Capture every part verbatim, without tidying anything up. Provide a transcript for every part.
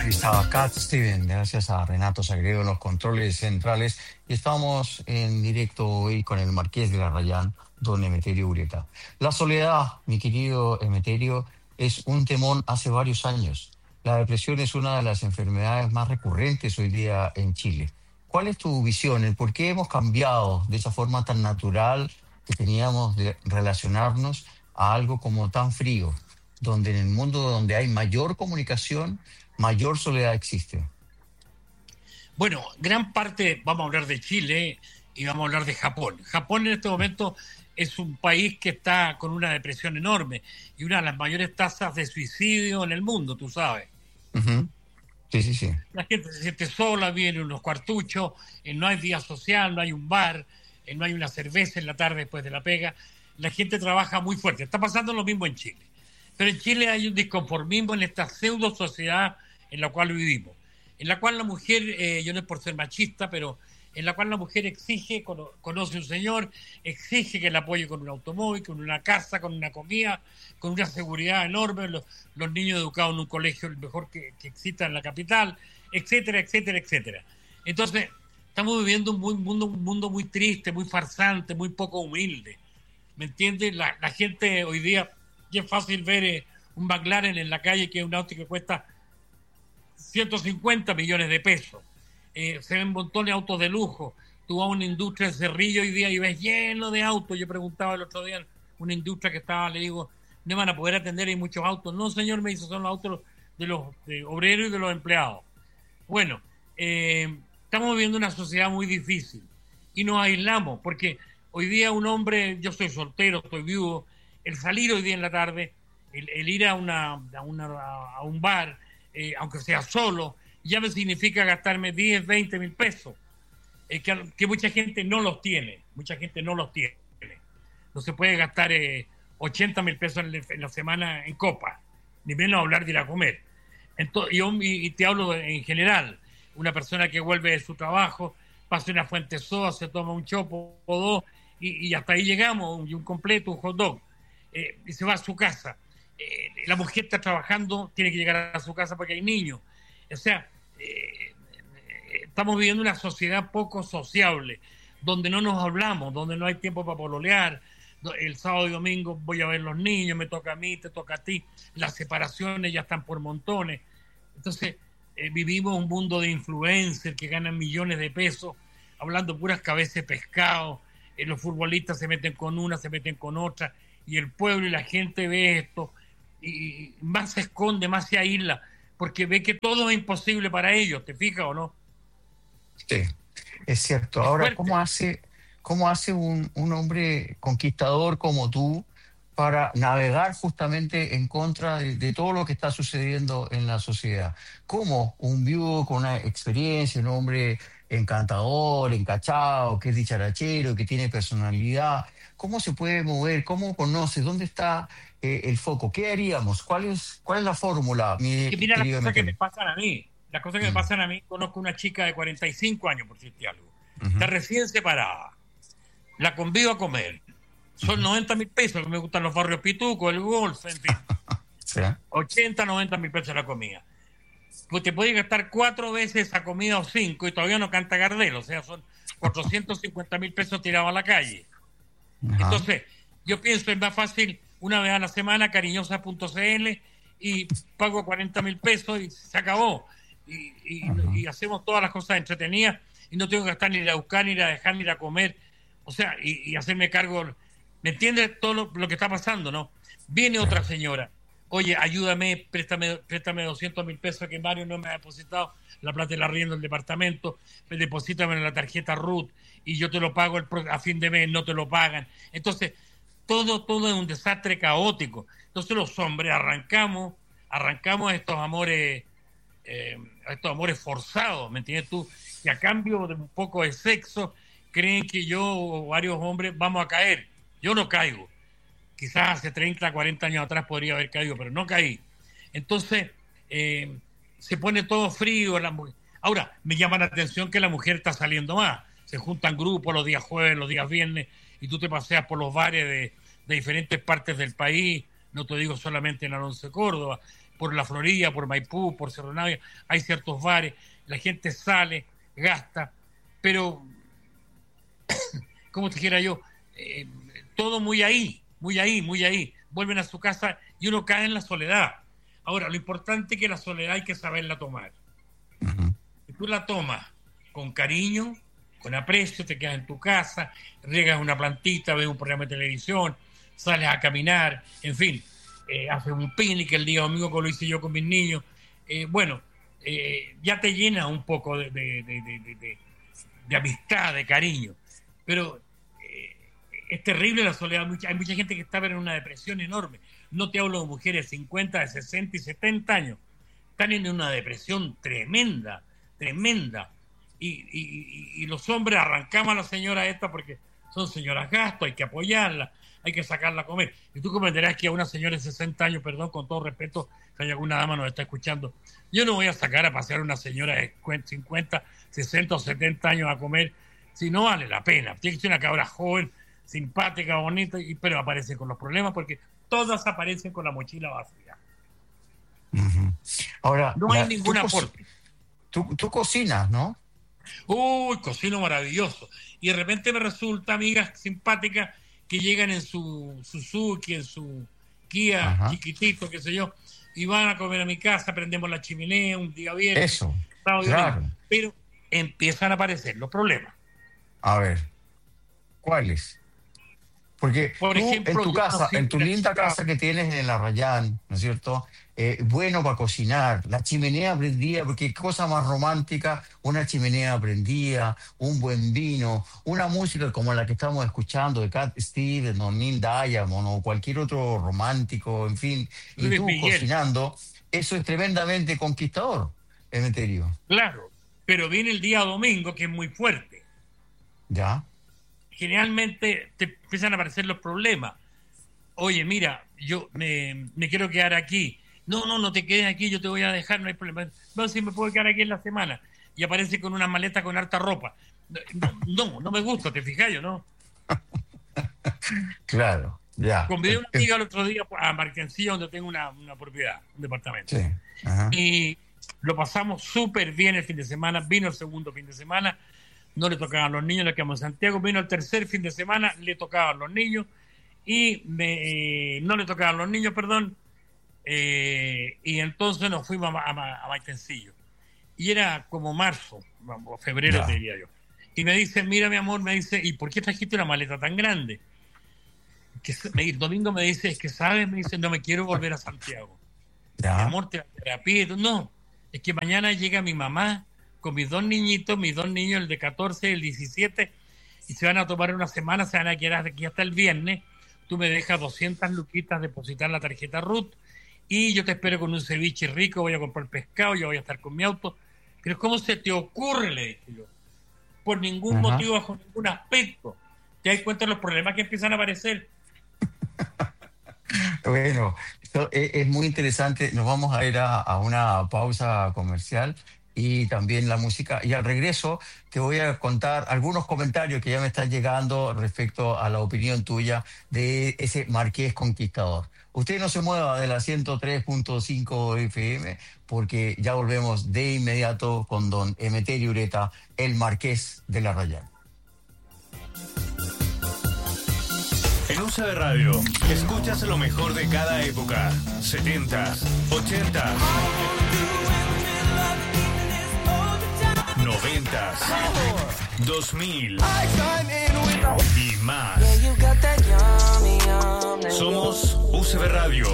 Estaba Cat Steven, gracias a Renato Sagredo en los controles centrales. Y estamos en directo hoy con el Marqués de Garrayán, don Emeterio Ureta. La soledad, mi querido Emeterio, es un temón hace varios años. La depresión es una de las enfermedades más recurrentes hoy día en Chile. ¿Cuál es tu visión? ¿El por qué hemos cambiado de esa forma tan natural que teníamos de relacionarnos a algo como tan frío, donde en el mundo donde hay mayor comunicación, mayor soledad existe? Bueno, gran parte, vamos a hablar de Chile y vamos a hablar de Japón. Japón en este momento es un país que está con una depresión enorme y una de las mayores tasas de suicidio en el mundo, tú sabes. Ujú. Sí, sí, sí. La gente se siente sola, viene unos cuartuchos, eh, no hay vida social, no hay un bar, eh, no hay una cerveza en la tarde después de la pega. La gente trabaja muy fuerte. Está pasando lo mismo en Chile. Pero en Chile hay un disconformismo en esta pseudo sociedad en la cual vivimos, en la cual la mujer, eh, yo no es por ser machista, pero en la cual la mujer exige, cono- conoce un señor, exige que la apoye con un automóvil, con una casa, con una comida, con una seguridad enorme, los, los niños educados en un colegio el mejor que, que exista en la capital, etcétera, etcétera, etcétera. Entonces, estamos viviendo un, muy- mundo, un mundo muy triste, muy farsante, muy poco humilde. ¿Me entiendes? La, la gente hoy día, y es fácil ver eh, un McLaren en la calle, que es un auto que cuesta ciento cincuenta millones de pesos. Eh, se ven montones de autos de lujo. Tú vas a una industria de Cerrillo hoy día y ves lleno de autos. Yo preguntaba el otro día, una industria que estaba, le digo, no van a poder atender, hay muchos autos. No, señor, me dice, son los autos de los de obreros y de los empleados. Bueno, eh, estamos viviendo una sociedad muy difícil y nos aislamos porque hoy día un hombre, yo soy soltero, estoy viudo, el salir hoy día en la tarde, el, el ir a, una, a, una, a un bar, eh, aunque sea solo, ya me significa gastarme diez, veinte mil pesos, eh, que, que mucha gente no los tiene, mucha gente no los tiene. No se puede gastar eh, ochenta mil pesos en, en la semana en copa, ni menos hablar de ir a comer. Entonces, yo, y, y te hablo en general, una persona que vuelve de su trabajo, pasa una fuente soda, se toma un chopo o dos, y, y hasta ahí llegamos, y un completo, un hot dog, eh, y se va a su casa. Eh, la mujer está trabajando, tiene que llegar a su casa porque hay niños. O sea, eh, estamos viviendo una sociedad poco sociable, donde no nos hablamos, donde no hay tiempo para pololear. El sábado y domingo voy a ver los niños, me toca a mí, te toca a ti. Las separaciones ya están por montones. Entonces, eh, vivimos un mundo de influencers que ganan millones de pesos, hablando puras cabezas de pescado. Eh, los futbolistas se meten con una, se meten con otra, y el pueblo y la gente ve esto, y más se esconde, más se aísla, porque ve que todo es imposible para ellos, ¿te fijas o no? Sí, es cierto. Es Ahora, ¿cómo fuerte. hace, cómo hace un, un hombre conquistador como tú para navegar justamente en contra de, de todo lo que está sucediendo en la sociedad? ¿Cómo un viudo con una experiencia, un hombre encantador, encachado, que es dicharachero, que tiene personalidad, cómo se puede mover? ¿Cómo conoce? ¿Dónde está eh, el foco? ¿Qué haríamos? ¿Cuál es, cuál es la fórmula, mi Que mira las querido cosas que me Emeterio? pasan a mí, las cosas que me Mm, pasan a mí, conozco una chica de cuarenta y cinco años, por decirte algo, está ujú, recién separada, la convido a comer, son ujú. noventa mil pesos, que me gustan los barrios pitucos, el golf, en fin, Sí. ochenta, noventa mil pesos la comida. Pues te puedes gastar cuatro veces esa comida o cinco y todavía no canta Gardel, o sea, son cuatrocientos cincuenta mil pesos tirados a la calle. Ajá. Entonces, yo pienso es más fácil una vez a la semana, cariñosa punto c l, y pago cuarenta mil pesos y se acabó. Y, y, Ajá. y hacemos todas las cosas entretenidas y no tengo que gastar ni ir a buscar, ni ir a dejar, ni ir a comer. O sea, y, y hacerme cargo. ¿Me entiendes todo lo, lo que está pasando, no? Viene Sí. otra señora. Oye, ayúdame, préstame, préstame doscientos mil pesos que Mario no me ha depositado, la plata de la arriendo del departamento, deposítame en la tarjeta RUT y yo te lo pago el, pro- a fin de mes, no te lo pagan. Entonces, todo, todo es un desastre caótico. Entonces los hombres arrancamos, arrancamos estos amores, eh, estos amores forzados, ¿me entiendes tú? Que a cambio de un poco de sexo creen que yo o varios hombres vamos a caer. Yo no caigo. Quizás hace treinta, cuarenta años atrás podría haber caído, pero no caí. Entonces, eh, se pone todo frío. La mu- Ahora, me llama la atención que la mujer está saliendo más. Se juntan grupos los días jueves, los días viernes, y tú te paseas por los bares de, de diferentes partes del país. No te digo solamente en Alonso Córdoba. por la Florida, por Maipú, por Cerro Navia, hay ciertos bares, la gente sale, gasta, pero, como te dijera yo, eh, todo muy ahí, muy ahí, muy ahí. Vuelven a su casa y uno cae en la soledad. Ahora, lo importante es que la soledad hay que saberla tomar. Uh-huh. Si tú la tomas con cariño, con aprecio, te quedas en tu casa, riegas una plantita, ves un programa de televisión, sales a caminar, en fin, eh, haces un picnic el día domingo, como lo hice yo con mis niños. Eh, bueno, eh, ya te llena un poco de, de, de, de, de, de, de amistad, de cariño. Pero eh, es terrible la soledad. Hay mucha gente que está en una depresión enorme. No te hablo de mujeres de cincuenta, de sesenta y setenta años. Están en una depresión tremenda, tremenda. Y, y, y los hombres arrancamos a la señora esta porque son señoras gasto, hay que apoyarla, hay que sacarla a comer. Y tú comprenderás que a una señora de sesenta años, perdón, con todo respeto, si hay alguna dama nos está escuchando, yo no voy a sacar a pasear a una señora de cincuenta, sesenta o setenta años a comer, si no vale la pena. Tiene que ser una cabra joven, simpática, bonita, y, pero aparece con los problemas porque todas aparecen con la mochila vacía. Uh-huh. Ahora, no hay ningún aporte. Tú, tú cocinas, ¿no? Uy, cocino maravilloso. Y de repente me resulta amigas simpáticas que llegan en su Suzuki, en su Kia, ajá, chiquitito, qué sé yo, y van a comer a mi casa, prendemos la chimenea un día viernes. Eso, claro. Domingo, pero empiezan a aparecer los problemas. A ver, ¿cuáles? Porque Por tú, ejemplo, en tu casa, en tu linda chica, casa que tienes en el Arrayán, ¿no es cierto? Eh, bueno para cocinar, la chimenea prendida, porque qué cosa más romántica, una chimenea prendida, un buen vino, una música como la que estamos escuchando de Cat Stevens o Neil Diamond o cualquier otro romántico, en fin, y Luis tú Miguel. Cocinando, eso es tremendamente conquistador, Emeterio. Claro, pero viene el día domingo que es muy fuerte. ¿Ya? Generalmente te empiezan a aparecer los problemas. Oye, mira, yo me, me quiero quedar aquí. No, no, no te quedes aquí, yo te voy a dejar, no hay problema. No, si me puedo quedar aquí en la semana. Y aparece con una maleta con harta ropa. No, no, no me gusta, te fijas yo, ¿no? Claro, ya. Convidé a una amiga el otro día a Marquencilla, donde tengo una, una propiedad, un departamento. Sí. Ajá. Y lo pasamos súper bien el fin de semana. Vino el segundo fin de semana. No le tocaban los niños, le quedamos en Santiago. Vino el tercer fin de semana, le tocaban los niños. Y me, eh, no le tocaban los niños, perdón. Eh, y entonces nos fuimos a, a, a Maitencillo. Y era como marzo, o febrero, te diría yo. Y me dice, mira, mi amor, me dice, ¿y por qué trajiste una maleta tan grande? Que me, el domingo me dice, es que, ¿sabes? Me dice, no me quiero volver a Santiago. ¿Ya? Mi amor, te terapia. No, es que mañana llega mi mamá con mis dos niñitos, mis dos niños, el de catorce y el diecisiete, y se van a tomar una semana, se van a quedar aquí hasta el viernes. Tú me dejas doscientas luquitas depositar la tarjeta Ruth y yo te espero con un ceviche rico, voy a comprar pescado, yo voy a estar con mi auto. Pero ¿cómo se te ocurre? Le dije yo. Por ningún Ajá. motivo, bajo ningún aspecto. ¿Te das cuenta de los problemas que empiezan a aparecer? Bueno, esto es muy interesante. Nos vamos a ir a, a una pausa comercial y también la música. Y al regreso te voy a contar algunos comentarios que ya me están llegando respecto a la opinión tuya de ese Marqués Conquistador. Usted no se mueva de la ciento tres punto cinco F M porque ya volvemos de inmediato con don Emeterio Ureta, el Marqués del Arrayán. En U C B Radio, escuchas lo mejor de cada época. setentas, ochentas, noventas, dos mil y más. Somos U C B Radio.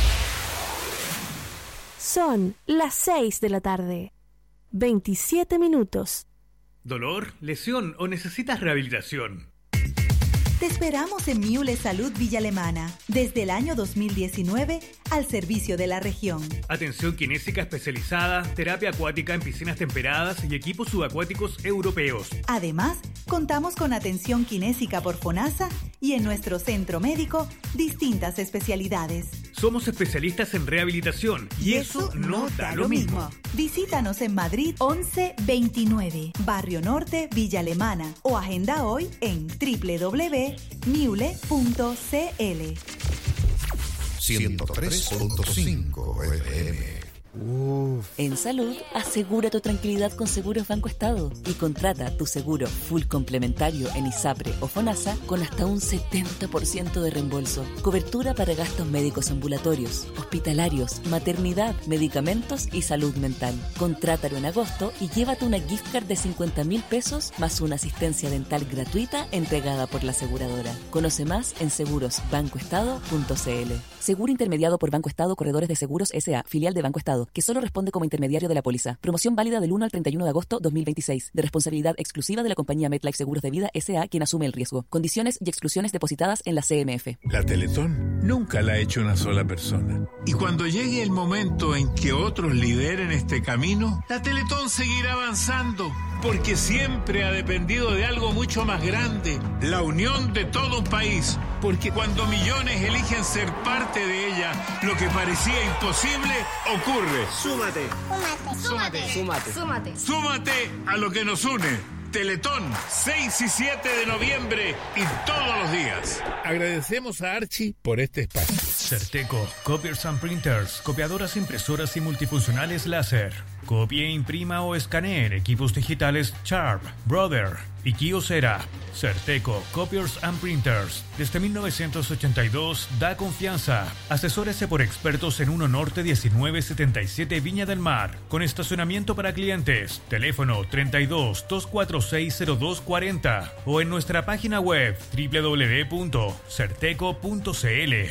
Son las seis de la tarde. veintisiete minutos. ¿Dolor, lesión o necesitas rehabilitación? Te esperamos en Miule Salud Villa Alemana, desde el año dos mil diecinueve al servicio de la región. Atención kinésica especializada, terapia acuática en piscinas temperadas y equipos subacuáticos europeos. Además, contamos con atención kinésica por FONASA y en nuestro centro médico, distintas especialidades. Somos especialistas en rehabilitación y, y eso, eso no da lo mismo. mismo. Visítanos en Madrid once veintinueve, Barrio Norte, Villa Alemana o agenda hoy en doble u doble u doble u punto miule punto c l. ciento tres punto cinco F M. Uf. En salud, asegura tu tranquilidad con Seguros Banco Estado y contrata tu seguro full complementario en ISAPRE o FONASA con hasta un setenta por ciento de reembolso. Cobertura para gastos médicos ambulatorios, hospitalarios, maternidad, medicamentos y salud mental. Contrátalo en agosto y llévate una gift card de cincuenta mil pesos más una asistencia dental gratuita entregada por la aseguradora. Conoce más en seguros banco estado punto c l. Seguro intermediado por Banco Estado Corredores de Seguros S A, filial de Banco Estado, que solo responde como intermediario de la póliza. Promoción válida del uno al treinta y uno de agosto dos mil veintiséis. De responsabilidad exclusiva de la compañía MetLife Seguros de Vida S A, quien asume el riesgo. Condiciones y exclusiones depositadas en la C M F. La Teletón nunca la ha hecho una sola persona. Y cuando llegue el momento en que otros lideren este camino, la Teletón seguirá avanzando, porque siempre ha dependido de algo mucho más grande, la unión de todo un país. Porque cuando millones eligen ser parte de ella, lo que parecía imposible ocurre. Súmate. Súmate. Súmate. Súmate. Súmate a lo que nos une. Teletón, seis y siete de noviembre y todos los días. Agradecemos a Archie por este espacio. Certeco, Copiers and Printers, copiadoras, impresoras y multifuncionales láser. Copie, imprima o escanee equipos digitales Sharp, Brother y Kyocera. Certeco, Copiers and Printers. Desde mil novecientos ochenta y dos da confianza. Asesórese por expertos en uno Norte diecinueve setenta y siete Viña del Mar. Con estacionamiento para clientes. Teléfono treinta y dos, doscientos cuarenta y seis, cero dos cuarenta o en nuestra página web doble u doble u doble u punto certeco punto c l.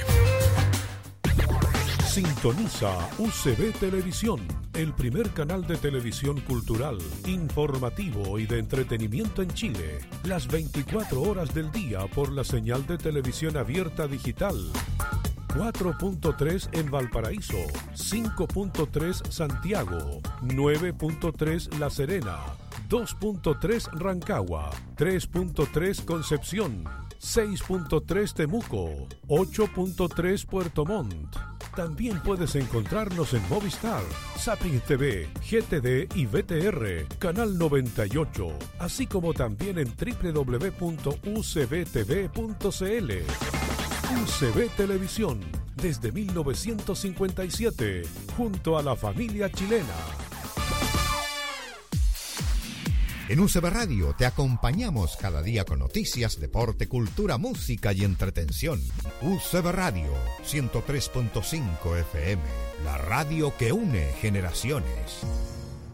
Sintoniza U C B Televisión, el primer canal de televisión cultural, informativo y de entretenimiento en Chile, las veinticuatro horas del día por la señal de televisión abierta digital. cuatro punto tres en Valparaíso, cinco punto tres Santiago, nueve punto tres La Serena, dos punto tres Rancagua, tres punto tres Concepción, seis punto tres Temuco, ocho punto tres Puerto Montt. También puedes encontrarnos en Movistar, Zapping T V, G T D y V T R, Canal noventa y ocho, así como también en doble u doble u doble u punto u c b t v punto c l. U C B Televisión, desde mil novecientos cincuenta y siete, junto a la familia chilena. En U C B Radio te acompañamos cada día con noticias, deporte, cultura, música y entretención. U C B Radio, ciento tres punto cinco F M, la radio que une generaciones.